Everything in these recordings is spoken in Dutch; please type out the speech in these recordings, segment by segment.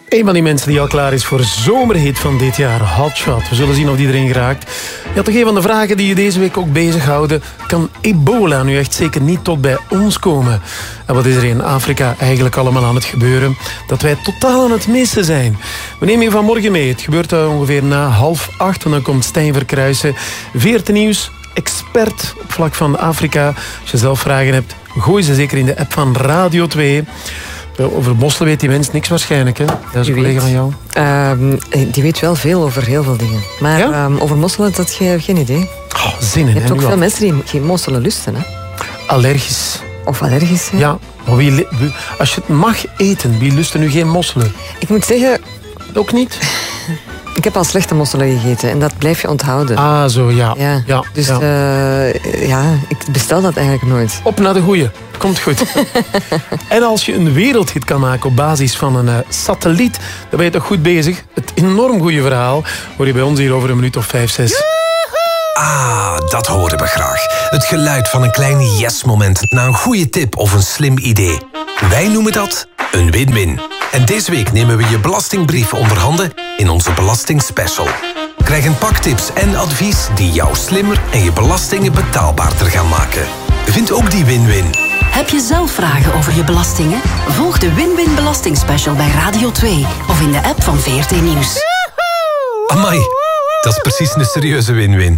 Een van die mensen die al klaar is voor zomerhit van dit jaar, Hotshot. We zullen zien of die erin geraakt. Ja, toch een van de vragen die je deze week ook bezighouden. Kan ebola nu echt zeker niet tot bij ons komen? En wat is er in Afrika eigenlijk allemaal aan het gebeuren? Dat wij totaal aan het missen zijn. We nemen je vanmorgen mee. Het gebeurt ongeveer na 7:30. En dan komt Stijn Verkruijsen. VRT Nieuws, expert op vlak van Afrika. Als je zelf vragen hebt, gooi ze zeker in de app van Radio 2. Over mosselen weet die mens niks waarschijnlijk, hè? Dat is een collega van jou. Die weet wel veel over heel veel dingen. Maar ja? Over mosselen, dat geen idee. Oh, zin in, je hebt ook veel mensen die geen mosselen lusten, hè? Allergisch. Of allergisch, hè? Ja, maar als je het mag eten, wie lust er nu geen mosselen? Ik moet zeggen... Ook niet? Ik heb al slechte mosselen gegeten en dat blijf je onthouden. Ah, zo, ja. Dus ik bestel dat eigenlijk nooit. Op naar de goeie. Komt goed. En als je een wereldhit kan maken op basis van een satelliet, dan ben je toch goed bezig. Het enorm goede verhaal hoor je bij ons hier over een minuut of 5, 6. Ah, dat horen we graag. Het geluid van een klein yes-moment na een goede tip of een slim idee. Wij noemen dat een win-win. En deze week nemen we je belastingbrief onder handen in onze belastingspecial. Krijg een pak tips en advies die jou slimmer en je belastingen betaalbaarder gaan maken. Vind ook die win-win. Heb je zelf vragen over je belastingen? Volg de Win-Win Belastingspecial bij Radio 2 of in de app van VRT Nieuws. Amai, dat is precies een serieuze win-win.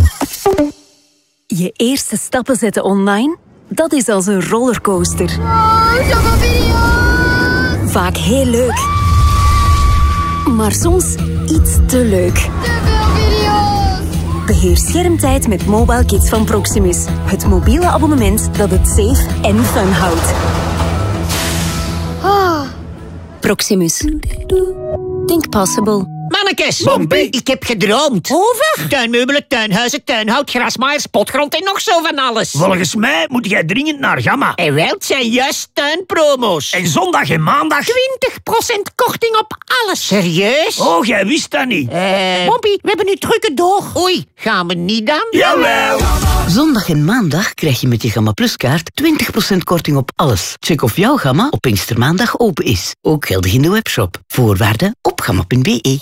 Je eerste stappen zetten online? Dat is als een rollercoaster. Zoveel video's! Vaak heel leuk. Maar soms iets te leuk. Te veel video's! Beheer schermtijd met Mobile Kids van Proximus. Het mobiele abonnement dat het safe en fun houdt. Proximus. Think possible. Mannekes, Bompie. ik heb gedroomd. Over? Tuinmeubelen, tuinhuizen, tuinhout, grasmaaiers, potgrond en nog zo van alles. Volgens mij moet jij dringend naar Gamma. En wel, het zijn juist tuinpromo's. En zondag en maandag... 20% korting op alles. Serieus? Oh, jij wist dat niet. Bompie, we hebben nu drukke dag. Oei, gaan we niet dan? Jawel. Zondag en maandag krijg je met je Gamma Plus kaart 20% korting op alles. Check of jouw Gamma op Pinkstermaandag open is. Ook geldig in de webshop. Voorwaarden op gamma.be.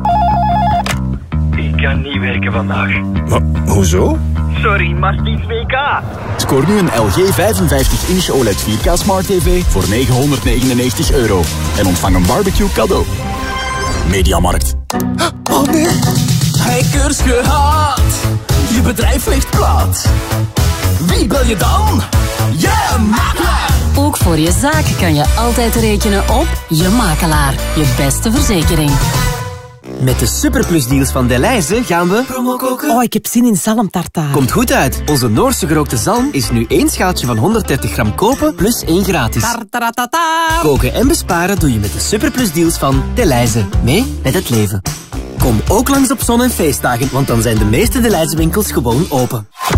Ik kan niet werken vandaag. Maar, hoezo? Sorry, maar het is WK. Scoor nu een LG 55-inch OLED 4K Smart TV voor €999 en ontvang een barbecue cadeau. Mediamarkt. Oh nee, hackers gehaat. Je bedrijf ligt plat. Wie bel je dan? Je makelaar. Ook voor je zaak kan je altijd rekenen op je makelaar. Je beste verzekering. Met de Superplus deals van Delhaize gaan we... Promo koken? Oh, ik heb zin in zalmtartaar. Komt goed uit. Onze Noorse gerookte zalm is nu 1 schaaltje van 130 gram kopen plus 1 gratis. Tartaratata. Koken en besparen doe je met de Superplus deals van Delhaize. Mee met het leven. Kom ook langs op zon- en feestdagen, want dan zijn de meeste Delhaize winkels gewoon open.